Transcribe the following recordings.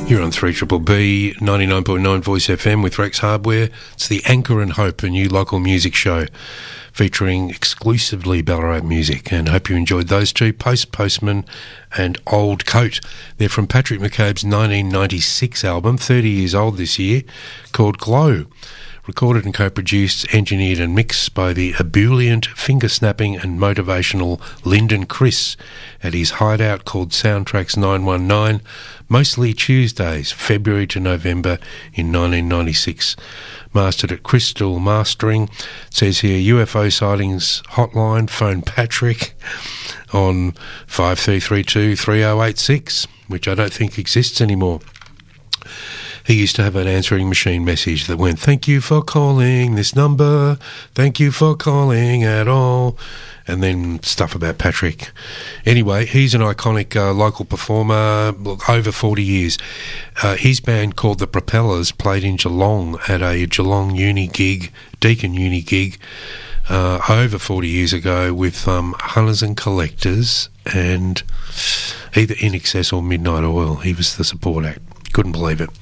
You're on 3BBB 99.9 Voice FM with Rex Hardware. It's the Anchor and Hope, a new local music show featuring exclusively Ballarat music, and hope you enjoyed those two, Postman and Old Coat. They're from Patrick McCabe's 1996 album, 30 years old this year, called Glow. Recorded and co-produced, engineered and mixed by the ebullient, finger-snapping and motivational Lyndon Chris at his hideout called Soundtracks 919, mostly Tuesdays, February to November in 1996. Mastered at Crystal Mastering. It says here, UFO sightings hotline, phone Patrick on 5332 3086, which I don't think exists anymore. He used to have an answering machine message that went, "Thank you for calling this number, thank you for calling at all," and then stuff about Patrick. Anyway, he's an iconic local performer, over 40 years. His band called The Propellers played in Geelong at a Geelong Uni gig, Deakin Uni gig, over 40 years ago with Hunters and Collectors and either In Excess or Midnight Oil. He was the support act. Couldn't believe it.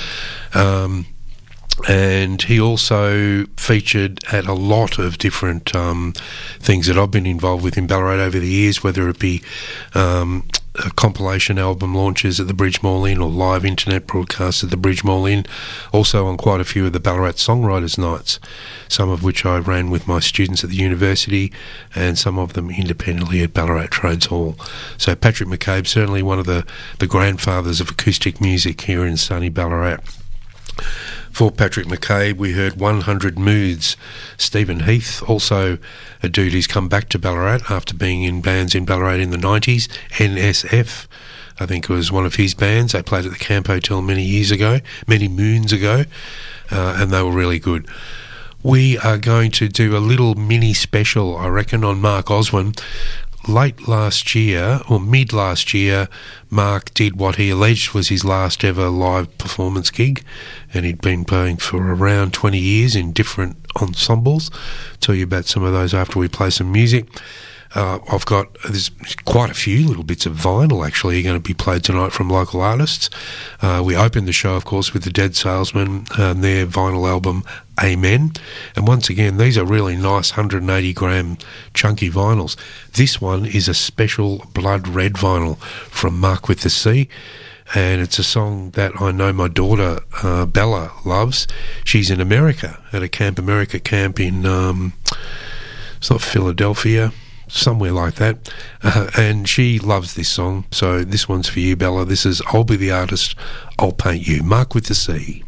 And he also featured at a lot of different things that I've been involved with in Ballarat over the years, whether it be compilation album launches at the Bridge Mall Inn or live internet broadcasts at the Bridge Mall Inn, also on quite a few of the Ballarat Songwriters Nights, some of which I ran with my students at the university and some of them independently at Ballarat Trades Hall. So Patrick McCabe, certainly one of the grandfathers of acoustic music here in sunny Ballarat. For Patrick McCabe, we heard 100 Moods. Stephen Heath, also a dude who's come back to Ballarat after being in bands in Ballarat in the 90s. NSF, I think it was one of his bands. They played at the Camp Hotel many moons ago, and they were really good. We are going to do a little mini special, I reckon, on Mark Oswin. Late last year, or mid last year, Mark did what he alleged was his last ever live performance gig, and he'd been playing for around 20 years in different ensembles. I'll tell you about some of those after we play some music. There's quite a few little bits of vinyl actually going to be played tonight from local artists. We opened the show, of course, with the Dead Salesman and their vinyl album Amen. And once again, these are really nice 180 gram chunky vinyls. This one is a special blood red vinyl from Mark with the C, and it's a song that I know my daughter Bella loves. She's in America at a Camp America camp in it's not Philadelphia, somewhere like that, and she loves this song. So this one's for you, Bella. This is I'll Be the Artist, I'll Paint You. Mark with the C.